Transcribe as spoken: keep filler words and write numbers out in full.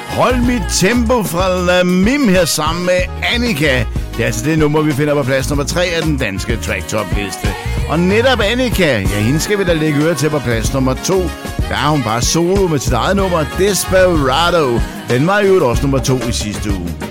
Hold mit tempo fra La Mim her sammen med Annika. Det er altså det nummer, vi finder på plads nummer tre af den danske track-top-liste. Og netop Annika, ja, hende skal vi da lægge øre til på plads nummer to. Der er hun bare solo med sit eget nummer, Desperado. Den var jo også nummer to i sidste uge.